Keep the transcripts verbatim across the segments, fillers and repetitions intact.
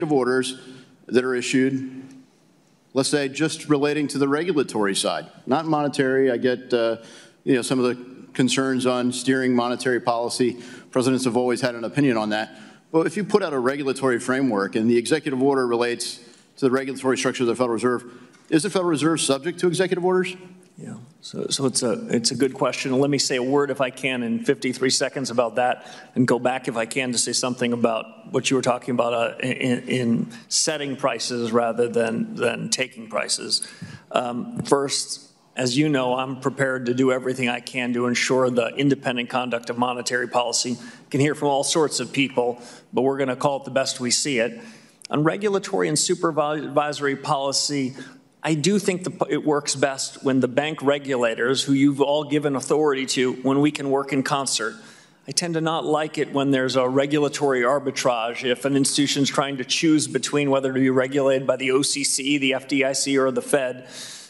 orders that are issued, let's say, just relating to the regulatory side, not monetary. I get, uh, you know, some of the concerns on steering monetary policy. Presidents have always had an opinion on that. But if you put out a regulatory framework and the executive order relates to the regulatory structure of the Federal Reserve, is the Federal Reserve subject to executive orders? Yeah, so, so it's a it's a good question. Let me say a word, if I can, in fifty-three seconds about that, and go back, if I can, to say something about what you were talking about uh, in, in setting prices rather than than taking prices. Um, first, as you know, I'm prepared to do everything I can to ensure the independent conduct of monetary policy. You can hear from all sorts of people, but we're going to call it the best we see it. On regulatory and supervisory policy, I do think the, it works best when the bank regulators, who you've all given authority to, when we can work in concert. I tend to not like it when there's a regulatory arbitrage, if an institution's trying to choose between whether to be regulated by the O C C, the F D I C, or the Fed.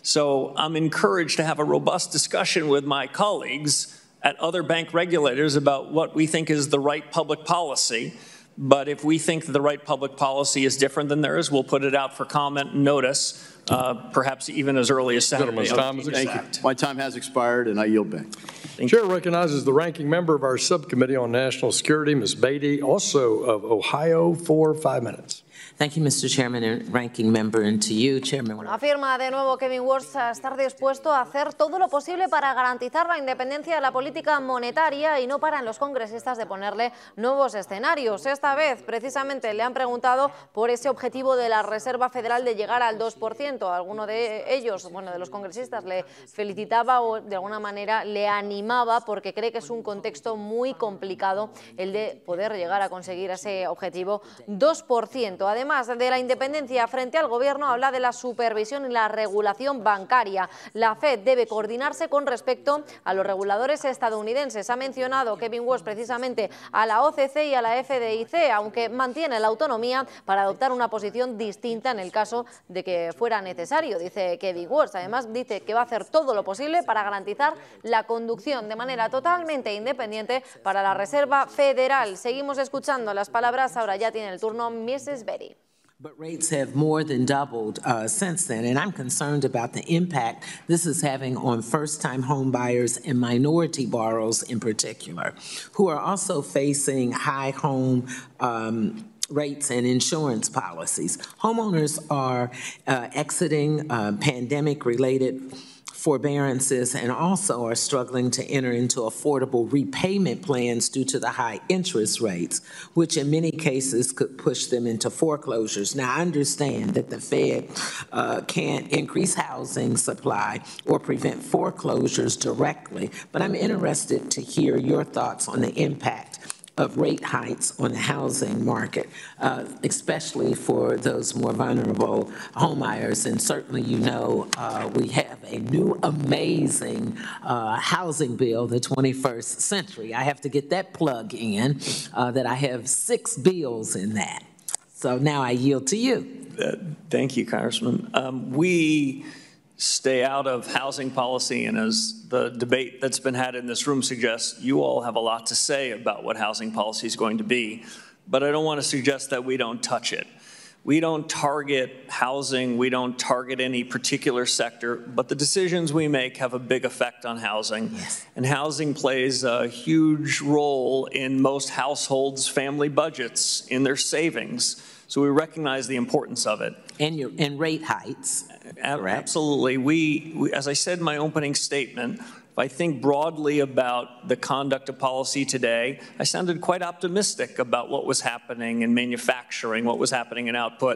So I'm encouraged to have a robust discussion with my colleagues at other bank regulators about what we think is the right public policy. But if we think the right public policy is different than theirs, we'll put it out for comment and notice, uh, perhaps even as early as Saturday. Time has Thank expired. you. My time has expired, and I yield back. Chair recognizes the ranking member of our subcommittee on national security, Miz Beatty, also of Ohio, for five minutes. Thank you, Mister Chairman and Ranking Member, and to you, Chairman. Afirma de nuevo Kevin Warsh estar dispuesto a hacer todo lo posible para garantizar la independencia de la política monetaria y no paran los congresistas de ponerle nuevos escenarios. Esta vez, precisamente, le han preguntado por ese objetivo de la Reserva Federal de llegar al dos por ciento. Alguno de ellos, bueno, de los congresistas, le felicitaba o de alguna manera le animaba porque cree que es un contexto muy complicado el de poder llegar a conseguir ese objetivo dos por ciento. Además, Además de la independencia frente al gobierno, habla de la supervisión y la regulación bancaria. La Fed debe coordinarse con respecto a los reguladores estadounidenses. Ha mencionado Kevin Warsh precisamente a la O C C y a la F D I C, aunque mantiene la autonomía para adoptar una posición distinta en el caso de que fuera necesario, dice Kevin Warsh. Además, dice que va a hacer todo lo posible para garantizar la conducción de manera totalmente independiente para la Reserva Federal. Seguimos escuchando las palabras. Ahora ya tiene el turno missus Beatty. But rates have more than doubled uh, since then, and I'm concerned about the impact this is having on first-time home buyers and minority borrowers in particular, who are also facing high home um, rates and insurance policies. Homeowners are uh, exiting uh, pandemic-related forbearances and also are struggling to enter into affordable repayment plans due to the high interest rates, which in many cases could push them into foreclosures. Now, I understand that the Fed uh, can't increase housing supply or prevent foreclosures directly, but I'm interested to hear your thoughts on the impact of rate hikes on the housing market, uh, especially for those more vulnerable homebuyers. And certainly, you know, uh, we have a new amazing uh, housing bill, the twenty-first century. I have to get that plug in, uh, that I have six bills in that. So now I yield to you. Uh, thank you, Congressman. Um, we stay out of housing policy, and as the debate that's been had in this room suggests, you all have a lot to say about what housing policy is going to be, but I don't want to suggest that we don't touch it. We don't target housing, we don't target any particular sector, but the decisions we make have a big effect on housing. Yes. And housing plays a huge role in most households' family budgets, in their savings. So we recognize the importance of it. And, your, and rate hikes. Correct. Absolutely. We, we, as I said in my opening statement, if I think broadly about the conduct of policy today, I sounded quite optimistic about what was happening in manufacturing, what was happening in output.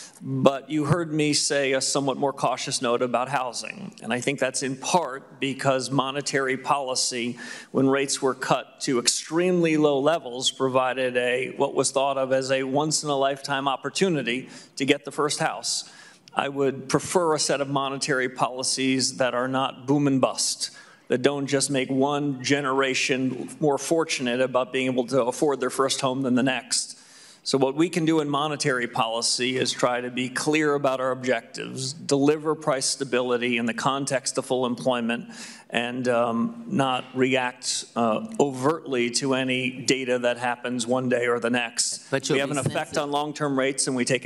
But you heard me say a somewhat more cautious note about housing. And I think that's in part because monetary policy, when rates were cut to extremely low levels, provided a what was thought of as a once-in-a-lifetime opportunity to get the first house. I would prefer a set of monetary policies that are not boom and bust, that don't just make one generation more fortunate about being able to afford their first home than the next. So what we can do in monetary policy is try to be clear about our objectives, deliver price stability in the context of full employment, and um, not react uh, overtly to any data that happens one day or the next. But We you'll have be an effect sensitive. on long-term rates, and we take